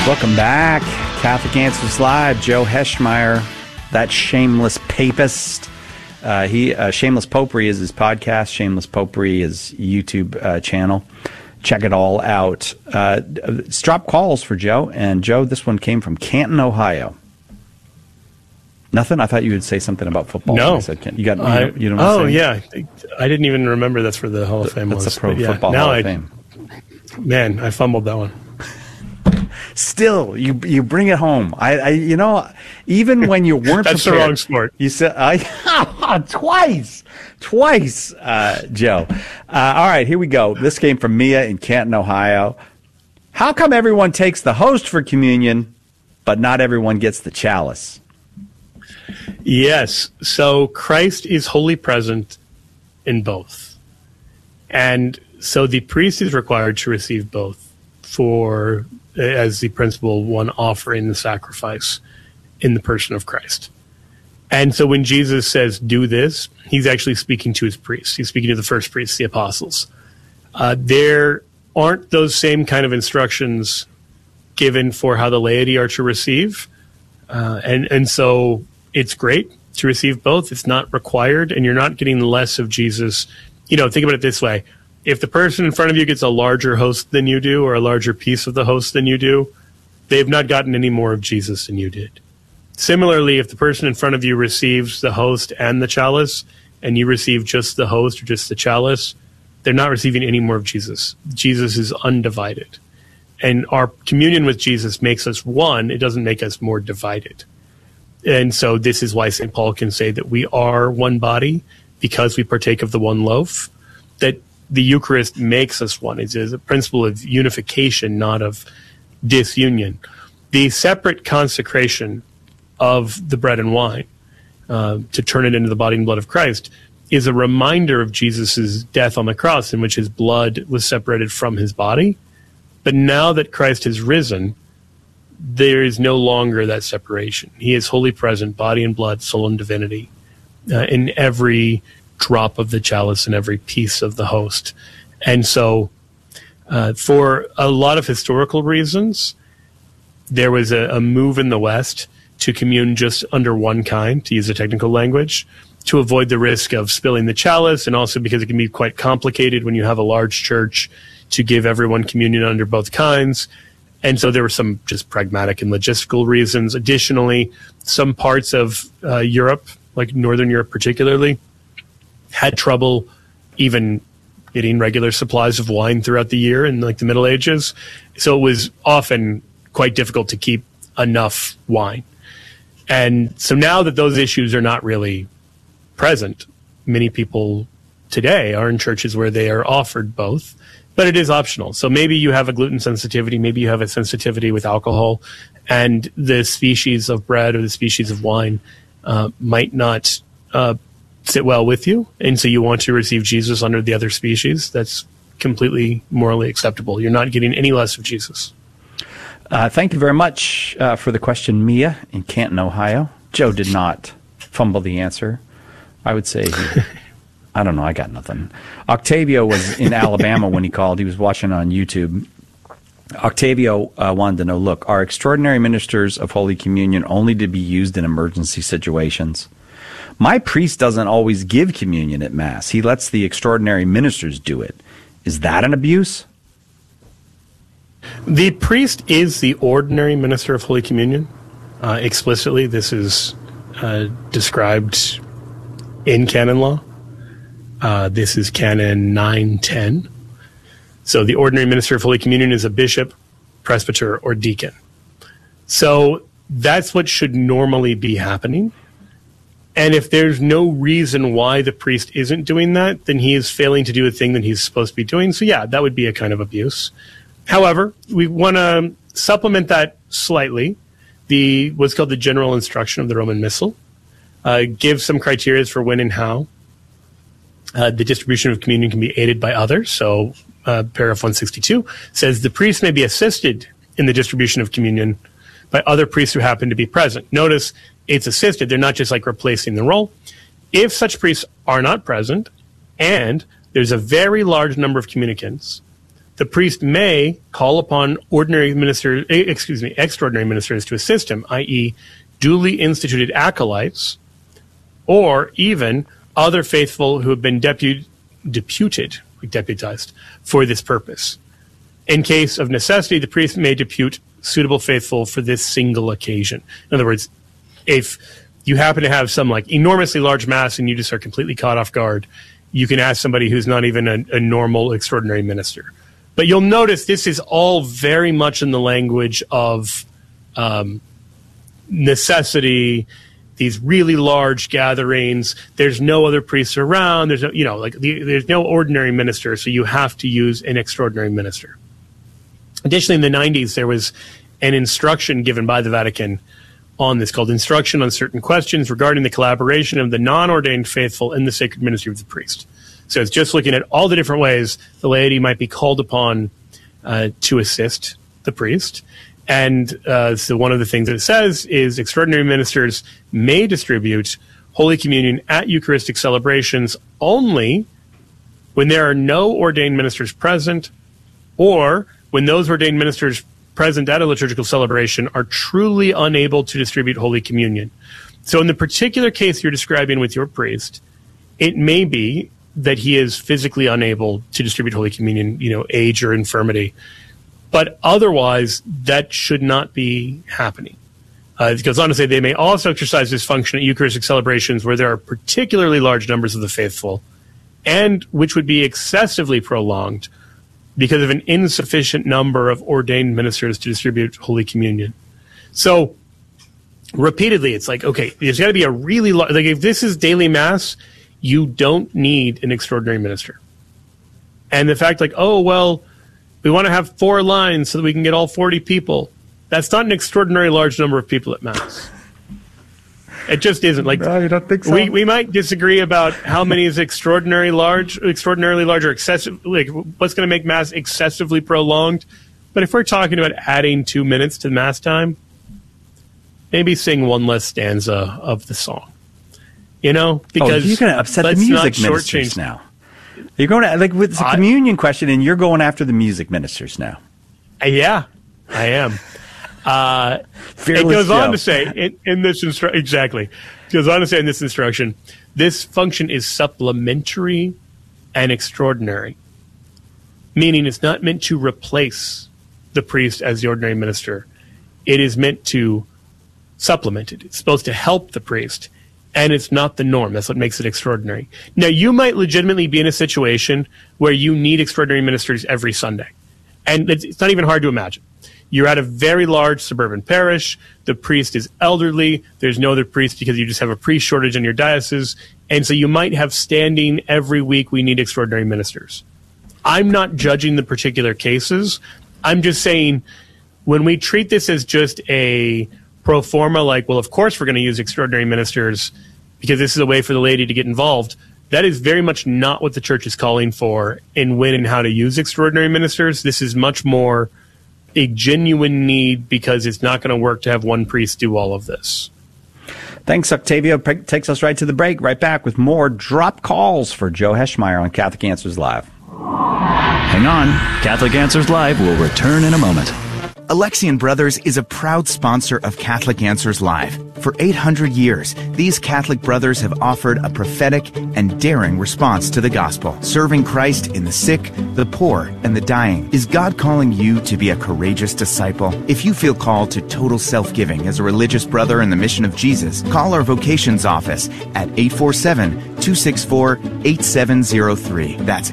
Welcome back. Catholic Answers Live. Joe Heschmeyer, that shameless papist. Shameless Popery is his podcast. Shameless Popery is YouTube channel. Check it all out. Let's drop calls for Joe. And Joe, this one came from Canton, Ohio. Nothing? I thought you would say something about football. No. I said, you don't oh, yeah. I didn't even remember that's where the Hall of Fame was. That's the Pro Football Hall of Fame. Man, I fumbled that one. Still, you bring it home. Even when you weren't that's prepared, the wrong sport. You said twice, Joe. All right, here we go. This came from Mia in Canton, Ohio. How come everyone takes the host for communion, but not everyone gets the chalice? Yes. So Christ is wholly present in both. And so the priest is required to receive both as the principal one offering the sacrifice in the person of Christ. And so when Jesus says, do this, he's actually speaking to his priests. He's speaking to the first priests, the apostles. There aren't those same kind of instructions given for how the laity are to receive. And so it's great to receive both. It's not required, and you're not getting less of Jesus. Think about it this way. If the person in front of you gets a larger host than you do, or a larger piece of the host than you do, they've not gotten any more of Jesus than you did. Similarly, if the person in front of you receives the host and the chalice, and you receive just the host or just the chalice, they're not receiving any more of Jesus. Jesus is undivided. And our communion with Jesus makes us one. It doesn't make us more divided. And so this is why St. Paul can say that we are one body because we partake of the one loaf, that the Eucharist makes us one. It's a principle of unification, not of disunion. The separate consecration of the bread and wine to turn it into the body and blood of Christ is a reminder of Jesus' death on the cross, in which his blood was separated from his body. But now that Christ has risen, there is no longer that separation. He is wholly present, body and blood, soul and divinity, in every drop of the chalice and every piece of the host. And so for a lot of historical reasons, there was a move in the West to commune just under one kind, to use a technical language, to avoid the risk of spilling the chalice, and also because it can be quite complicated when you have a large church to give everyone communion under both kinds. And so there were some just pragmatic and logistical reasons. Additionally, some parts of Europe, like Northern Europe particularly, had trouble even getting regular supplies of wine throughout the year in like the Middle Ages. So it was often quite difficult to keep enough wine. And so now that those issues are not really present, many people today are in churches where they are offered both, but it is optional. So maybe you have a gluten sensitivity, maybe you have a sensitivity with alcohol, and the species of bread or the species of wine might not sit well with you, and so you want to receive Jesus under the other species. That's completely morally acceptable. You're not getting any less of Jesus. Thank you very much for the question, Mia in Canton, Ohio. Joe did not fumble the answer. I would say, I don't know, I got nothing. Octavio was in Alabama when he called. He was watching on YouTube. Octavio wanted to know, look, are extraordinary ministers of Holy Communion only to be used in emergency situations? My priest doesn't always give communion at Mass. He lets the extraordinary ministers do it. Is that an abuse? The priest is the ordinary minister of Holy Communion. Explicitly, this is described in canon law. This is canon 910. So the ordinary minister of Holy Communion is a bishop, presbyter, or deacon. So that's what should normally be happening. And if there's no reason why the priest isn't doing that, then he is failing to do a thing that he's supposed to be doing. So yeah, that would be a kind of abuse. However, we want to supplement that slightly. What's called the general instruction of the Roman Missal gives some criteria for when and how the distribution of communion can be aided by others. So paragraph 162 says the priest may be assisted in the distribution of communion by other priests who happen to be present. Notice it's assisted. They're not just like replacing the role. If such priests are not present and there's a very large number of communicants, the priest may call upon extraordinary ministers to assist him, i.e., duly instituted acolytes, or even other faithful who have been deputized for this purpose. In case of necessity, the priest may depute suitable faithful for this single occasion. In other words, if you happen to have some like enormously large mass and you just are completely caught off guard, you can ask somebody who's not even a normal extraordinary minister. But you'll notice this is all very much in the language of necessity, these really large gatherings. There's no other priests around. There's no, there's no ordinary minister, so you have to use an extraordinary minister. Additionally, in the 90s, there was an instruction given by the Vatican on this called Instruction on Certain Questions Regarding the Collaboration of the Non-Ordained Faithful in the Sacred Ministry of the Priest. So it's just looking at all the different ways the laity might be called upon to assist the priest. And so one of the things that it says is extraordinary ministers may distribute Holy Communion at Eucharistic celebrations only when there are no ordained ministers present, or when those ordained ministers present at a liturgical celebration are truly unable to distribute Holy Communion. So in the particular case you're describing with your priest, it may be that he is physically unable to distribute Holy Communion, age or infirmity. But otherwise, that should not be happening. It goes on to say they may also exercise this function at Eucharistic celebrations where there are particularly large numbers of the faithful, and which would be excessively prolonged because of an insufficient number of ordained ministers to distribute Holy Communion. So, repeatedly, it's like, okay, there's got to be a really large, like if this is daily Mass, you don't need an extraordinary minister. And the fact like, oh, well, we want to have 4 lines so that we can get all 40 people. That's not an extraordinary large number of people at Mass. It just isn't. Like, no, you don't think so? We might disagree about how many is extraordinarily large or excessive, like what's going to make Mass excessively prolonged. But if we're talking about adding 2 minutes to Mass time, maybe sing one less stanza of the song. Because you're going to upset the music ministers now. You're going to, like, with the communion question, and you're going after the music ministers now. Yeah, I am. It goes on to say in this instruction, exactly. It goes on to say in this instruction, this function is supplementary and extraordinary, meaning it's not meant to replace the priest as the ordinary minister. It is meant to supplement it. It's supposed to help the priest. And it's not the norm. That's what makes it extraordinary. Now, you might legitimately be in a situation where you need extraordinary ministers every Sunday. And it's not even hard to imagine. You're at a very large suburban parish. The priest is elderly. There's no other priest because you just have a priest shortage in your diocese. And so you might have standing every week, we need extraordinary ministers. I'm not judging the particular cases. I'm just saying when we treat this as just a pro forma, like, well, of course we're going to use extraordinary ministers because this is a way for the laity to get involved. That is very much not what the Church is calling for in when and how to use extraordinary ministers. This is much more a genuine need because it's not going to work to have one priest do all of this. Thanks, Octavio. Takes us right to the break. Right back with more drop calls for Joe Heschmeyer on Catholic Answers Live. Hang on. Catholic Answers Live will return in a moment. Alexian Brothers is a proud sponsor of Catholic Answers Live. For 800 years, these Catholic brothers have offered a prophetic and daring response to the gospel, serving Christ in the sick, the poor, and the dying. Is God calling you to be a courageous disciple? If you feel called to total self-giving as a religious brother in the mission of Jesus, call our vocations office at 847-264-8703. That's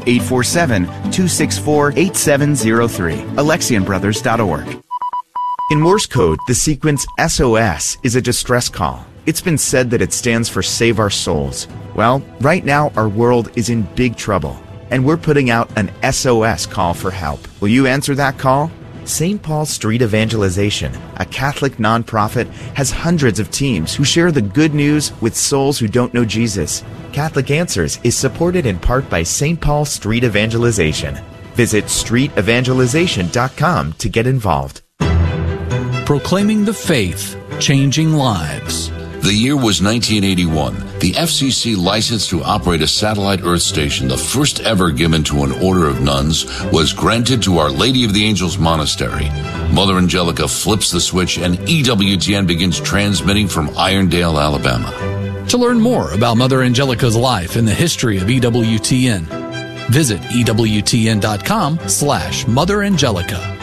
847-264-8703. AlexianBrothers.org. In Morse code, the sequence SOS is a distress call. It's been said that it stands for Save Our Souls. Well, right now our world is in big trouble, and we're putting out an SOS call for help. Will you answer that call? St. Paul Street Evangelization, a Catholic nonprofit, has hundreds of teams who share the good news with souls who don't know Jesus. Catholic Answers is supported in part by St. Paul Street Evangelization. Visit streetevangelization.com to get involved. Proclaiming the faith, changing lives. The year was 1981. The FCC license to operate a satellite Earth station, the first ever given to an order of nuns, was granted to Our Lady of the Angels Monastery. Mother Angelica flips the switch and EWTN begins transmitting from Irondale, Alabama. To learn more about Mother Angelica's life and the history of EWTN, visit EWTN.com/Mother Angelica.